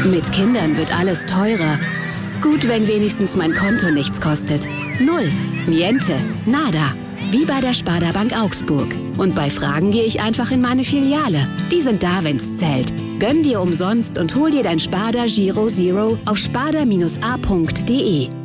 Mit Kindern wird alles teurer. Gut, wenn wenigstens mein Konto nichts kostet. Null, niente, nada. Wie bei der Sparda Bank Augsburg. Und bei Fragen gehe ich einfach in meine Filiale. Die sind da, wenn's zählt. Gönn dir umsonst und hol dir dein Sparda Giro Zero auf sparda-a.de.